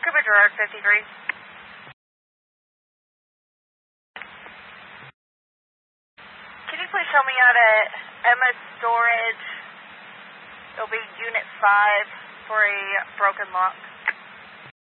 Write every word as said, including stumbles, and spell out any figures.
Cooper Gerard, fifty-three. Can you please show me out at Emma Storage? It'll be Unit five for a broken lock.